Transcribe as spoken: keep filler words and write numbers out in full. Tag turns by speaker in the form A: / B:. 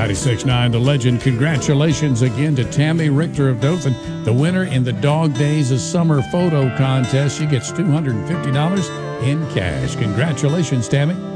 A: ninety-six point nine The Legend. Congratulations again to Tammy Richter of Dothan, the winner in the Dog Days of Summer photo contest. She gets two hundred fifty dollars in cash. Congratulations, Tammy.